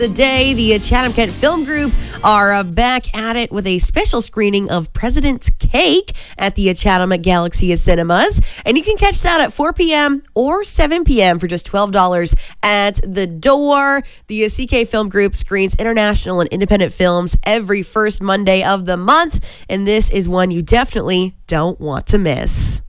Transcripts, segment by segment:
The day, the Chatham Kent Film Group are back at it with a special screening of President's Cake at the Chatham Galaxy Cinemas. And you can catch that at 4 p.m. or 7 p.m. for just $12 at the door. The CK Film Group screens international and independent films every first Monday of the month. And this is one you definitely don't want to miss.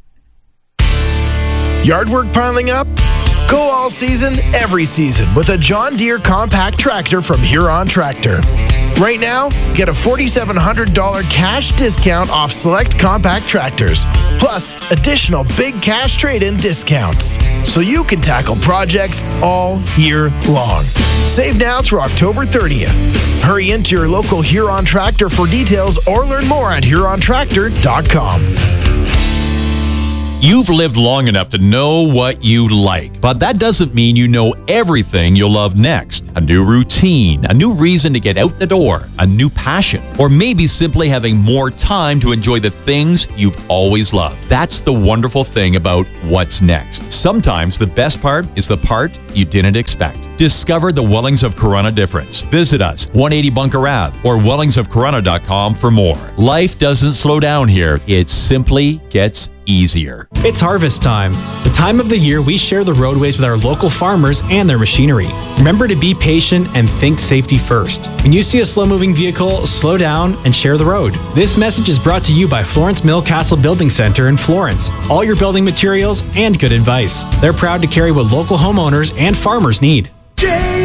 Yard work piling up? Go all season, every season with a John Deere compact tractor from Huron Tractor. Right now, get a $4,700 cash discount off select compact tractors, plus additional big cash trade-in discounts, so you can tackle projects all year long. Save now through October 30th. Hurry into your local Huron Tractor for details or learn more at hurontractor.com. You've lived long enough to know what you like, but that doesn't mean you know everything you'll love next. A new routine, a new reason to get out the door, a new passion, or maybe simply having more time to enjoy the things you've always loved. That's the wonderful thing about what's next. Sometimes the best part is the part you didn't expect. Discover the Wellings of Corunna difference. Visit us, 180 Bunker Ave, or wellingsofcorunna.com for more. Life doesn't slow down here. It simply gets easier. It's harvest time, the time of the year we share the roadways with our local farmers and their machinery. Remember to be patient and think safety first. When you see a slow-moving vehicle, slow down and share the road. This message is brought to you by Florence Mill Castle Building Center in Florence. All your building materials and good advice. They're proud to carry what local homeowners and farmers need.